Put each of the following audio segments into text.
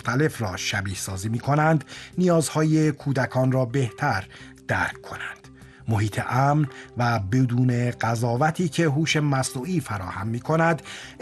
مختلف را شبیه سازی می کنند، نیازهای کودکان را بهتر درک کنند. محیط امن و بدون قضاوتی که هوش مصنوعی فراهم می کند،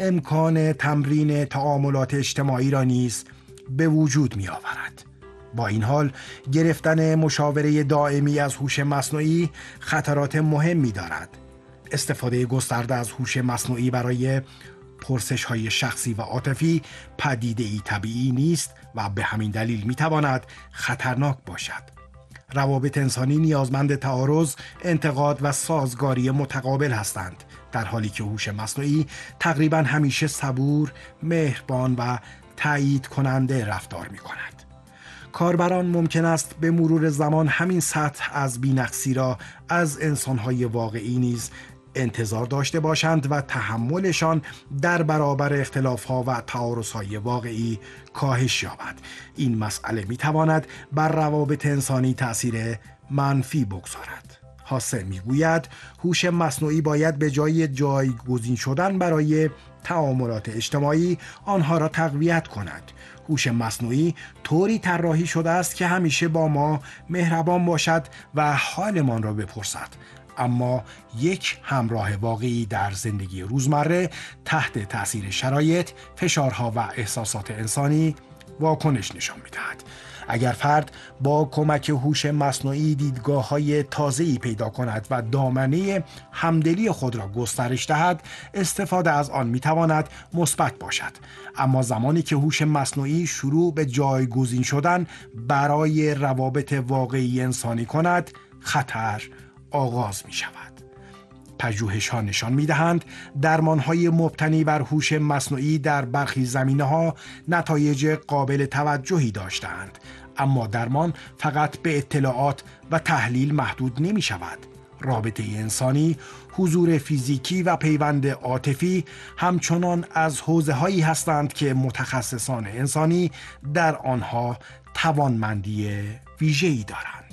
امکان تمرین تعاملات اجتماعی را نیز به وجود می آورد. با این حال، گرفتن مشاوره دائمی از هوش مصنوعی خطرات مهمی دارد. استفاده گسترده از هوش مصنوعی برای پرسش‌های شخصی و عاطفی پدیده‌ای طبیعی نیست و به همین دلیل می‌تواند خطرناک باشد. روابط انسانی نیازمند تعارض، انتقاد و سازگاری متقابل هستند، در حالی که هوش مصنوعی تقریباً همیشه صبور، مهربان و تایید کننده رفتار می‌کند. کاربران ممکن است به مرور زمان همین سطح از بی‌نقصی را از انسان‌های واقعی نیز انتظار داشته باشند و تحملشان در برابر اختلاف‌ها و تعارض‌های واقعی کاهش یابد. این مسئله می‌تواند بر روابط انسانی تأثیر منفی بگذارد. حاسه می‌گوید هوش مصنوعی باید به جای جایگزین شدن برای تعاملات اجتماعی آنها را تقویت کند. هوش مصنوعی طوری طراحی شده است که همیشه با ما مهربان باشد و حالمان را بپرسد، اما یک همراه واقعی در زندگی روزمره تحت تأثیر شرایط، فشارها و احساسات انسانی واکنش نشان می‌دهد. اگر فرد با کمک هوش مصنوعی دیدگاه‌های تازه‌ای پیدا کند و دامنه همدلی خود را گسترش دهد، استفاده از آن می‌تواند مثبت باشد. اما زمانی که هوش مصنوعی شروع به جایگزین شدن برای روابط واقعی انسانی کند، خطر آغاز می شود. پژوهش‌ها نشان می‌دهند درمان‌های مبتنی بر هوش مصنوعی در برخی زمینه‌ها نتایج قابل توجهی داشته‌اند، اما درمان فقط به اطلاعات و تحلیل محدود نمی‌شود. رابطه انسانی، حضور فیزیکی و پیوند عاطفی همچنان از حوزه‌هایی هستند که متخصصان انسانی در آنها توانمندی ویژه‌ای دارند.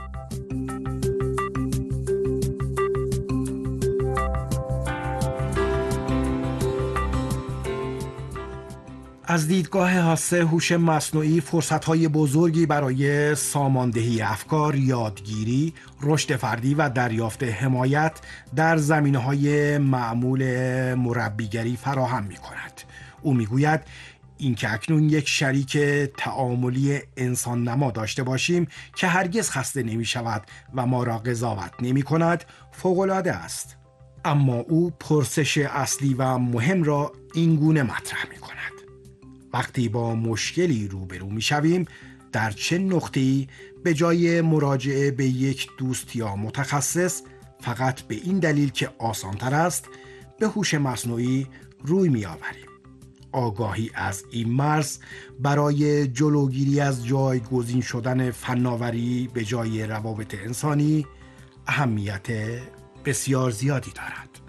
از دیدگاه حاسه، هوش مصنوعی فرصت‌های بزرگی برای ساماندهی افکار، یادگیری، رشد فردی و دریافت حمایت در زمینه‌های معمول مربیگری فراهم می‌کند. او می‌گوید اینکه اکنون یک شریک تعاملی انسان نما داشته باشیم که هرگز خسته نمی‌شود و ما را قضاوت نمی‌کند، فوق‌العاده است. اما او پرسش اصلی و مهم را این گونه مطرح می‌کند: وقتی با مشکلی روبرو می‌شویم، در چه نقطه‌ای به جای مراجعه به یک دوست یا متخصص فقط به این دلیل که آسان‌تر است، به هوش مصنوعی روی می‌آوریم؟ آگاهی از این مرز برای جلوگیری از جایگزین شدن فناوری به جای روابط انسانی اهمیت بسیار زیادی دارد.